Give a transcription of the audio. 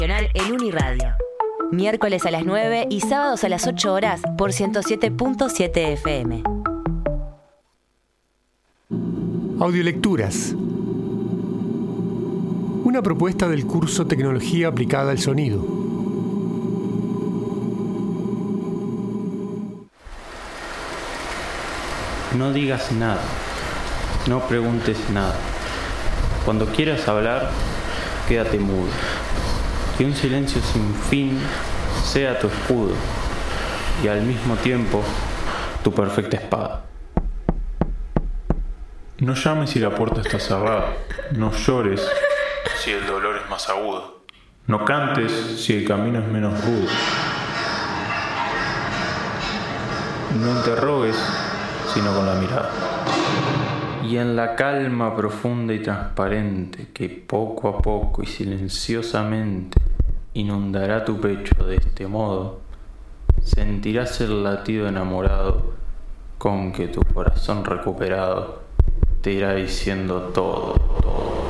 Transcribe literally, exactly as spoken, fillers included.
El Uniradio. Miércoles a las nueve y sábados a las ocho horas por ciento siete punto siete F M. Audiolecturas. Una propuesta del curso Tecnología aplicada al sonido. No digas nada. No preguntes nada. Cuando quieras hablar, quédate mudo. Que un silencio sin fin sea tu escudo y al mismo tiempo tu perfecta espada. No llames si la puerta está cerrada. No llores si el dolor es más agudo. No cantes si el camino es menos rudo. No interrogues sino con la mirada. Y en la calma profunda y transparente que poco a poco y silenciosamente inundará tu pecho de este modo, sentirás el latido enamorado con que tu corazón recuperado te irá diciendo todo, todo.